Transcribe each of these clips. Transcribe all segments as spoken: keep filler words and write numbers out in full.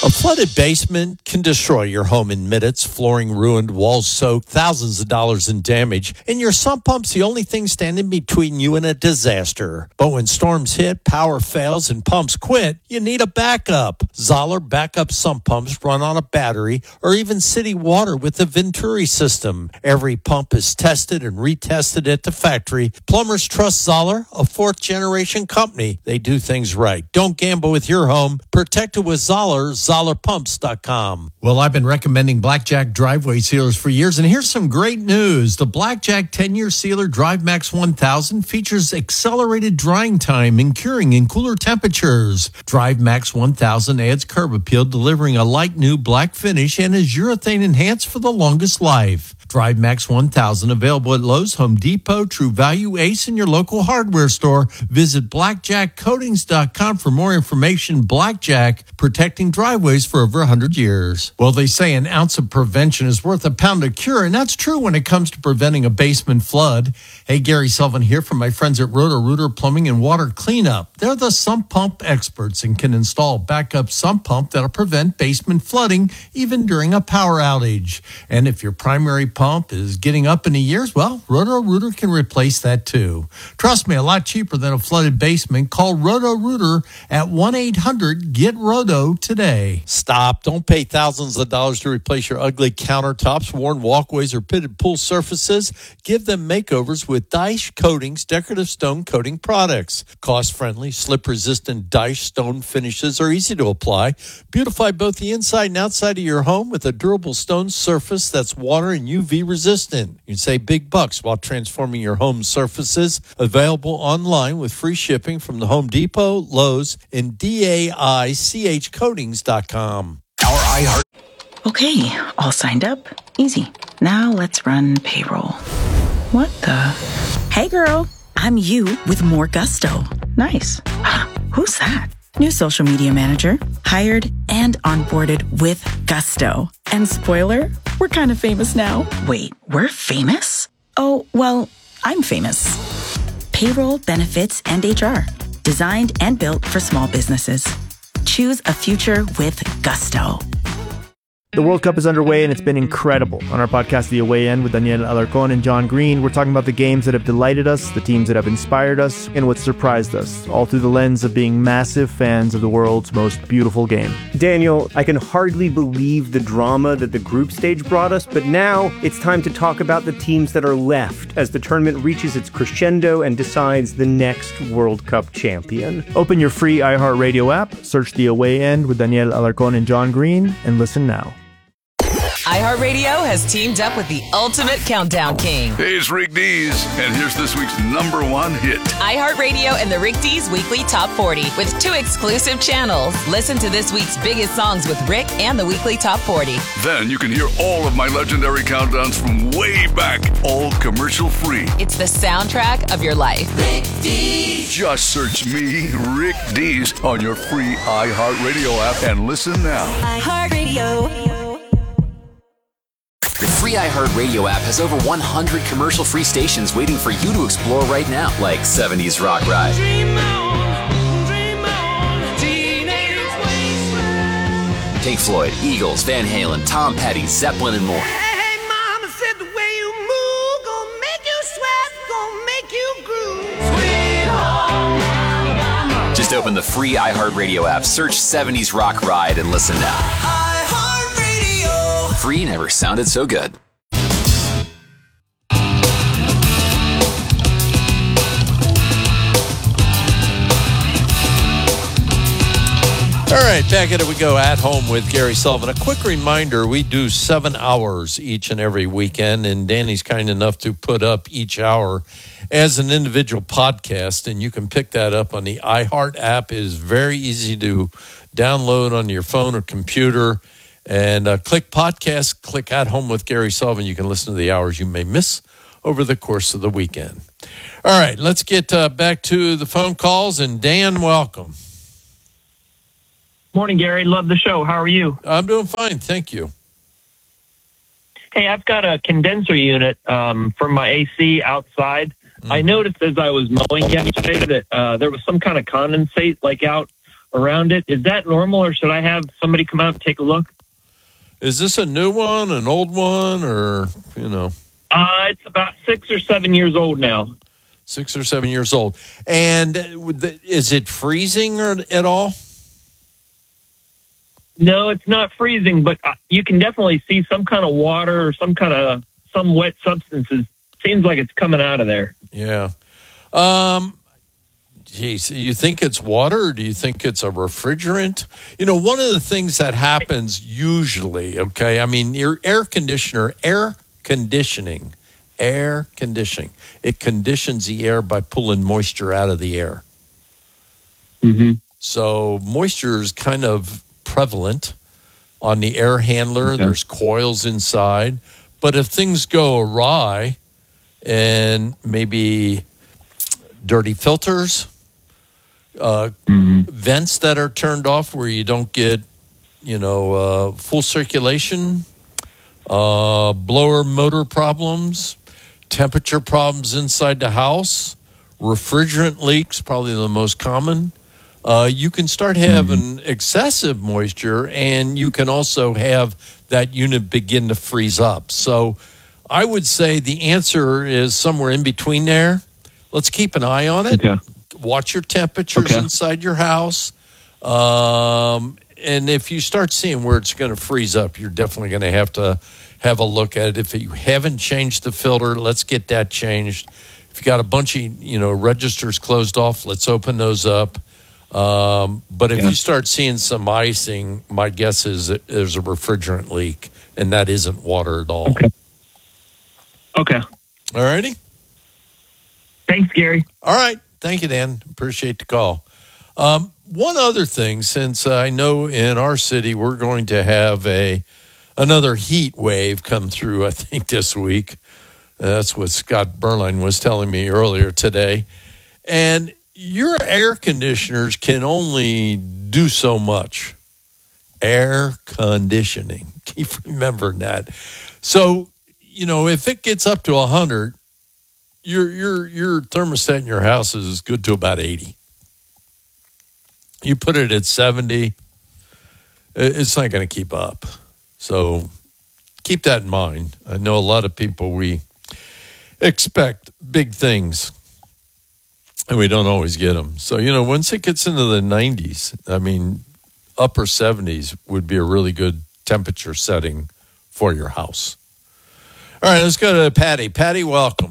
A flooded basement can destroy your home in minutes. Flooring ruined, walls soaked, thousands of dollars in damage, and your sump pump's the only thing standing between you and a disaster. But when storms hit, power fails, and pumps quit, you need a backup. Zoller backup sump pumps run on a battery or even city water with the Venturi system. Every pump is tested and retested at the factory. Plumbers trust Zoller, a fourth-generation company. They do things right. Don't gamble with your home. Protect it with Zoller. Zoller Pumps dot com. Well, I've been recommending Blackjack driveway sealers for years, and here's some great news. The Blackjack ten-year sealer DriveMax one thousand features accelerated drying time and curing in cooler temperatures. DriveMax one thousand adds curb appeal, delivering a light new black finish, and is urethane enhanced for the longest life. DriveMax one thousand available at Lowe's, Home Depot, True Value, Ace, and your local hardware store. Visit Blackjack Coatings dot com for more information. Blackjack, protecting driveways for over one hundred years. Well, they say an ounce of prevention is worth a pound of cure, and that's true when it comes to preventing a basement flood. Hey, Gary Sullivan here from my friends at Roto-Rooter Plumbing and Water Cleanup. They're the sump pump experts and can install a backup sump pump that'll prevent basement flooding even during a power outage. And if your primary pump is getting up in the years, well, Roto-Rooter can replace that too. Trust me, a lot cheaper than a flooded basement. Call Roto-Rooter at one eight hundred get roto today. Stop. Don't pay thousands of dollars to replace your ugly countertops, worn walkways, or pitted pool surfaces. Give them makeovers with Dyche Coatings decorative stone coating products. Cost-friendly, slip-resistant Dyche stone finishes are easy to apply. Beautify both the inside and outside of your home with a durable stone surface that's water and U V resistant. You can save big bucks while transforming your home surfaces. Available online with free shipping from the Home Depot, Lowe's, and D A I C H Coatings dot com. Our iHeart. Okay, all signed up. Easy. Now let's run payroll. What the? Hey girl, I'm you with more gusto. Nice. Who's that? New social media manager, hired and onboarded with gusto. And spoiler, we're kind of famous now. Wait, we're famous? Oh, well, I'm famous. Payroll, benefits, and H R. Designed and built for small businesses. Choose a future with gusto. The World Cup is underway, and it's been incredible. On our podcast, The Away End, with Daniel Alarcón and John Green, we're talking about the games that have delighted us, the teams that have inspired us, and what surprised us, all through the lens of being massive fans of the world's most beautiful game. Daniel, I can hardly believe the drama that the group stage brought us, but now it's time to talk about the teams that are left as the tournament reaches its crescendo and decides the next World Cup champion. Open your free iHeartRadio app, search The Away End with Daniel Alarcón and John Green, and listen now. iHeartRadio has teamed up with the ultimate countdown king. Hey, it's Rick Dees, and here's this week's number one hit. iHeartRadio and the Rick Dees Weekly Top forty with two exclusive channels. Listen to this week's biggest songs with Rick and the Weekly Top forty. Then you can hear all of my legendary countdowns from way back, all commercial free. It's the soundtrack of your life. Rick Dees. Just search me, Rick Dees, on your free iHeartRadio app and listen now. iHeartRadio. The free iHeartRadio app has over one hundred commercial-free stations waiting for you to explore right now, like seventies Rock Ride, Dream on, dream on, teenage wasteland. Pink Floyd, Eagles, Van Halen, Tom Petty, Zeppelin, and more. Hey, mama said the way you move gonna make you sweat, gonna make you groove. Sweet home Alabama. Just open the free iHeartRadio app, search seventies Rock Ride, and listen now. Free never sounded so good. All right, back at it we go, At Home with Gary Sullivan. A quick reminder, we do seven hours each and every weekend, and Danny's kind enough to put up each hour as an individual podcast, and you can pick that up on the iHeart app. It is very easy to download on your phone or computer. And uh, click podcast, click At Home with Gary Sullivan. You can listen to the hours you may miss over the course of the weekend. All right, let's get uh, back to the phone calls. And Dan, welcome. Morning, Gary. Love the show. How are you? I'm doing fine. Thank you. Hey, I've got a condenser unit um, from my A C outside. Mm-hmm. I noticed as I was mowing yesterday that uh, there was some kind of condensate like out around it. Is that normal, or should I have somebody come out and take a look? Is this a new one, an old one, or, you know? Uh, it's about six or seven years old now. Six or seven years old. And is it freezing or, at all? No, it's not freezing, but you can definitely see some kind of water or some kind of some wet substances. Seems like it's coming out of there. Yeah. Um, geez, you think it's water, or do you think it's a refrigerant? You know, one of the things that happens usually, okay, I mean, your air conditioner, air conditioning, air conditioning, it conditions the air by pulling moisture out of the air. Mm-hmm. So moisture is kind of prevalent on the air handler. Okay. There's coils inside. But if things go awry and maybe dirty filters, uh, mm-hmm. vents that are turned off where you don't get, you know, uh, full circulation, uh, blower motor problems, temperature problems inside the house, refrigerant leaks, probably the most common. Uh, you can start having excessive moisture, and you can also have that unit begin to freeze up. So I would say the answer is somewhere in between there. Let's keep an eye on it. Okay. Watch your temperatures okay. inside your house. Um, and if you start seeing where it's going to freeze up, you're definitely going to have to have a look at it. If you haven't changed the filter, let's get that changed. If you got a bunch of, you know, registers closed off, let's open those up. Um, but if yeah. you start seeing some icing, my guess is that there's a refrigerant leak, and that isn't water at all. Okay. Okay. All righty. Thanks, Gary. All right. Thank you, Dan. Appreciate the call. Um, one other thing, since I know in our city we're going to have a another heat wave come through, I think, this week. Uh, that's what Scott Berline was telling me earlier today. And your air conditioners can only do so much. Air conditioning. Keep remembering that. So, you know, if it gets up to one hundred, your your your thermostat in your house is good to about eighty. You put it at seventy, it's not going to keep up. So keep that in mind. I know a lot of people, we expect big things, and we don't always get them. So, you know, once it gets into the nineties, I mean, upper seventies would be a really good temperature setting for your house. All right, let's go to Patty. Patty, welcome.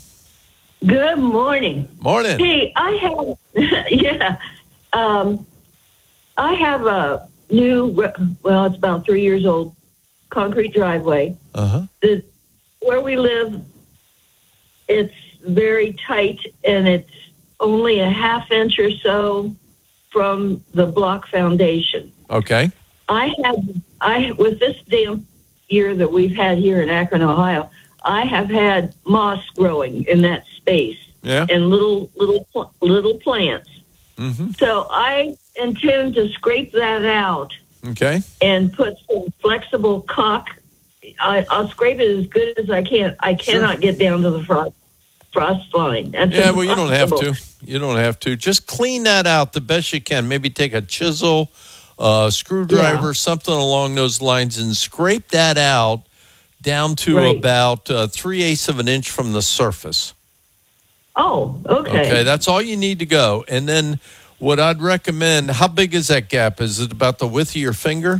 Good morning. Morning. Hey, I have, yeah, um, I have a new, well, it's about three years old, concrete driveway. Uh-huh. The, where we live, it's very tight, and it's only a half inch or so from the block foundation. Okay. I have, I with this damp year that we've had here in Akron, Ohio, I have had moss growing in that space. Yeah. And little little little plants. Mm-hmm. So I intend to scrape that out. Okay. And put some flexible caulk. I, I'll scrape it as good as I can. I cannot sure. get down to the frost frost line. That's yeah, well, you don't have impossible. to. You don't have to. Just clean that out the best you can. Maybe take a chisel, uh, screwdriver, yeah. something along those lines, and scrape that out down to right. about uh, three-eighths of an inch from the surface. Oh, okay. Okay, that's all you need to go. And then what I'd recommend, how big is that gap? Is it about the width of your finger?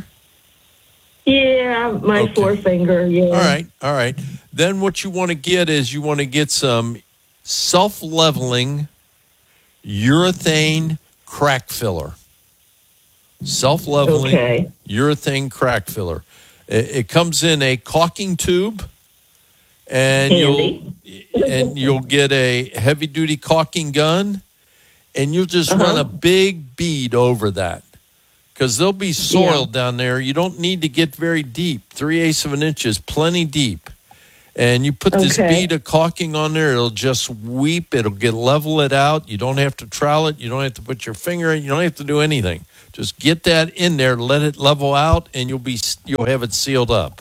Yeah, my okay. forefinger, yeah. All right, all right. Then what you want to get is you want to get some self-leveling urethane crack filler. Self-leveling okay. urethane crack filler. It, it comes in a caulking tube, and Handy. you'll and you'll get a heavy-duty caulking gun, and you'll just uh-huh. run a big bead over that. Because there'll be soil yeah. down there. You don't need to get very deep. Three-eighths of an inch is plenty deep. And you put this okay. bead of caulking on there, it'll just weep. It'll get level it out. You don't have to trowel it. You don't have to put your finger in. You don't have to do anything. Just get that in there, let it level out, and you'll be you'll have it sealed up.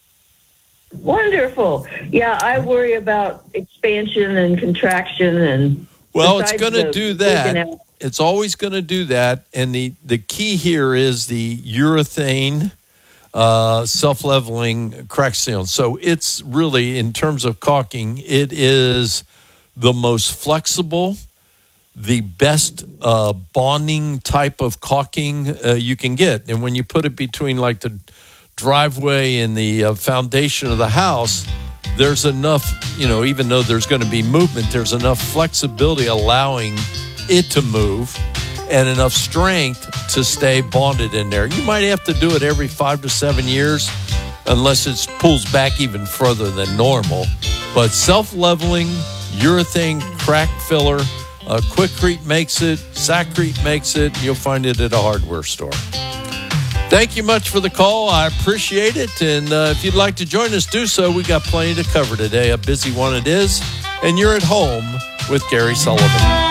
Wonderful. Yeah, I worry about expansion and contraction and. Well, it's going to do that. It's always going to do that. And the, the key here is the urethane uh, self-leveling crack sealant. So it's really, in terms of caulking, it is the most flexible, the best uh, bonding type of caulking uh, you can get. And when you put it between like the driveway and the uh, foundation of the house, there's enough, you know, even though there's going to be movement, there's enough flexibility allowing it to move and enough strength to stay bonded in there. You might have to do it every five to seven years unless it pulls back even further than normal. But self-leveling, urethane crack filler, uh, Quikrete makes it, Sakrete makes it. You'll find it at a hardware store. Thank you much for the call. I appreciate it. And uh, if you'd like to join us, do so. We got plenty to cover today. A busy one it is. And you're at home with Gary Sullivan.